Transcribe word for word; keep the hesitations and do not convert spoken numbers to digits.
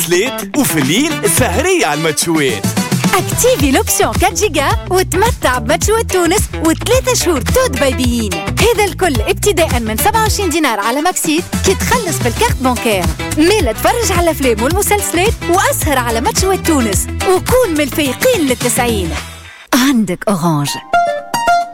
سليت وفي الليل سهرية على الماتشوات. اكتيفي لوبسيون أربعة جيجا وتمتع بماتشوات تونس وثلاثة شهور تود بايبيين. هذا الكل ابتداء من سبعة وعشرين دينار على ماكسيت كي تخلص بالكارت بانكير. ميلا تفرج على الافلام والمسلسلات واسهر على ماتشوات تونس وكون من الفايقين للتسعين. عندك اورانج.